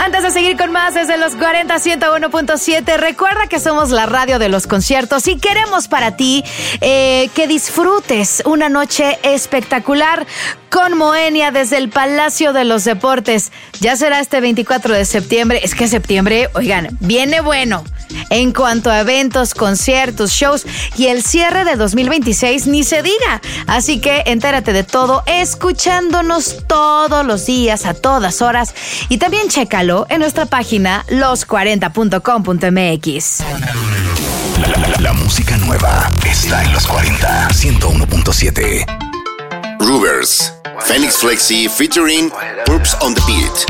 Antes de seguir con más desde los 40 101.7, recuerda que somos la radio de los conciertos y queremos para ti que disfrutes una noche espectacular con Moenia desde el Palacio de los Deportes. Ya será este 24 de septiembre. Es que septiembre, oigan, viene bueno. En cuanto a eventos, conciertos, shows y el cierre de 2026, ni se diga. Así que entérate de todo escuchándonos todos los días, a todas horas. Y también chécalo en nuestra página los40.com.mx. La música nueva está en los 40, 101.7. Rubers, Phoenix Flexi featuring Purps on the Beat.